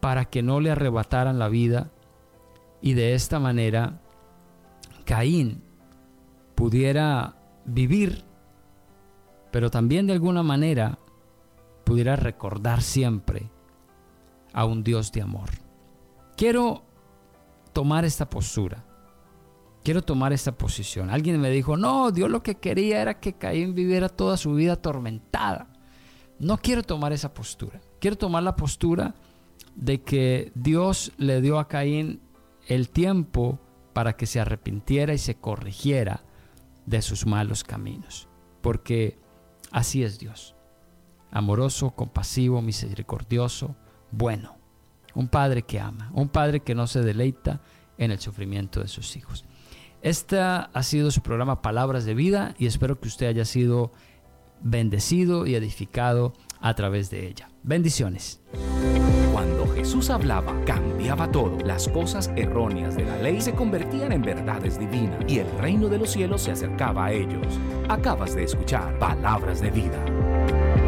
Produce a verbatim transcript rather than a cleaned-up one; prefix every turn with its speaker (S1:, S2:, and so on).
S1: para que no le arrebataran la vida y de esta manera Caín pudiera vivir, pero también de alguna manera pudiera recordar siempre a un Dios de amor. Quiero tomar esta postura. Quiero tomar esta posición. Alguien me dijo, no, Dios lo que quería era que Caín viviera toda su vida atormentada. No quiero tomar esa postura. Quiero tomar la postura de que Dios le dio a Caín el tiempo para que se arrepintiera y se corrigiera de sus malos caminos. Porque así es Dios. Amoroso, compasivo, misericordioso, bueno. Un padre que ama. Un padre que no se deleita en el sufrimiento de sus hijos. Este ha sido su programa Palabras de Vida y espero que usted haya sido bendecido y edificado a través de ella. Bendiciones.
S2: Cuando Jesús hablaba, cambiaba todo. Las cosas erróneas de la ley se convertían en verdades divinas y el reino de los cielos se acercaba a ellos. Acabas de escuchar Palabras de Vida.